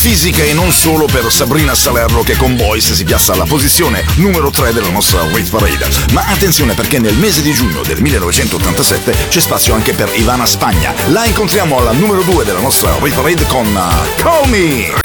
fisica e non solo per Sabrina Salerno, che con Boys si piazza alla posizione numero 3 della nostra Hit Parade. Ma attenzione, perché nel mese di giugno del 1987 c'è spazio anche per Ivana Spagna. La incontriamo alla numero 2 della nostra Hit Parade con Call Me.